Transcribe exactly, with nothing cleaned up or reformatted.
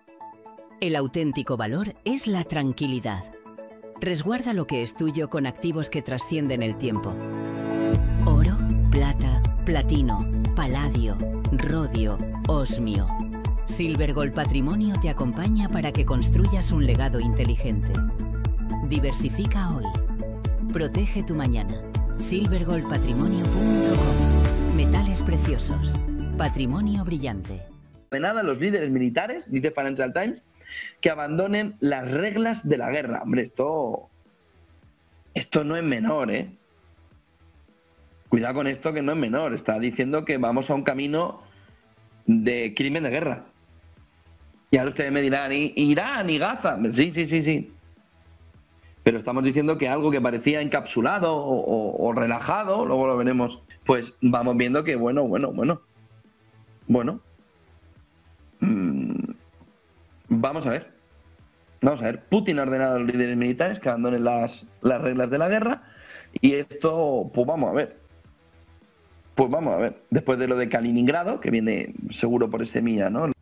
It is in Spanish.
El auténtico valor es la tranquilidad. Resguarda lo que es tuyo con activos que trascienden el tiempo. Oro, plata, platino, paladio, rodio, osmio. Silver Gold Patrimonio te acompaña para que construyas un legado inteligente. Diversifica hoy. Protege tu mañana. silver gold patrimonio punto com. Metales preciosos. Patrimonio brillante. De nada, los líderes militares, dice Financial Times, que abandonen las reglas de la guerra. Hombre, esto, esto no es menor, ¿eh? Cuidado con esto, que no es menor. Está diciendo que vamos a un camino de crimen de guerra. Y ahora ustedes me dirán, ¿y Irán y Gaza? Sí, sí, sí, sí. Pero estamos diciendo que algo que parecía encapsulado o, o, o relajado, luego lo veremos, pues vamos viendo que bueno, bueno, bueno. Bueno. Mmm, vamos a ver. Vamos a ver. Putin ha ordenado a los líderes militares que abandonen las, las reglas de la guerra. Y esto, pues vamos a ver. Pues vamos a ver. Después de lo de Kaliningrado, que viene seguro por ese mía, ¿no?